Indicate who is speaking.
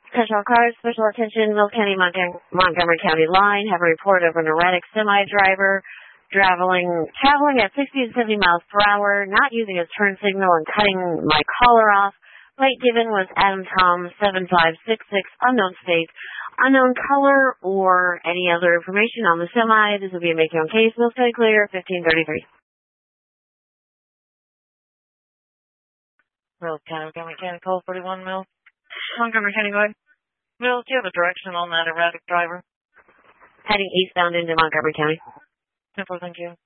Speaker 1: Attention all cars, special attention, Mill County, Montgomery County line. Have a report of an erratic semi-driver traveling at 60 to 70 miles per hour, not using his turn signal and cutting my caller off. Plate given was Adam Tom 7566, unknown state, unknown color, or any other information on the semi. This will be a make your own case. Mill County clear, 1533.
Speaker 2: Mill County, Montgomery County, call 41 Mill. Montgomery County, go ahead. Mill, do you have a direction on that erratic driver?
Speaker 1: Heading eastbound into Montgomery County.
Speaker 2: Simple, thank you.